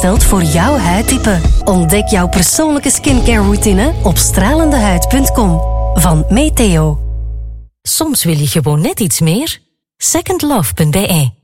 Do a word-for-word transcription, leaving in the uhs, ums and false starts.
samengesteld voor jouw huidtype. Ontdek jouw persoonlijke skincare routine op stralendehuid punt com van Meteo. Soms wil je gewoon net iets meer. second love punt b e